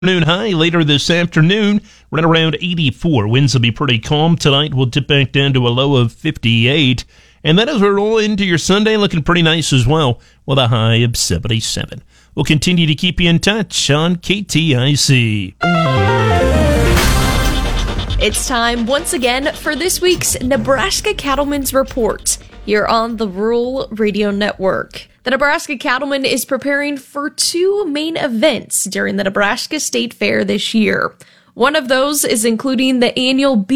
Noon high later this afternoon, right around 84. Winds will be pretty calm tonight. We'll dip back down to a low of 58. And that as we roll into your Sunday, looking pretty nice as well, with a high of 77. We'll continue to keep you in touch on KTIC. It's time once again for this week's Nebraska Cattlemen's Report here on the Rural Radio Network. The Nebraska Cattleman is preparing for two main events during the Nebraska State Fair this year. One of those is including the annual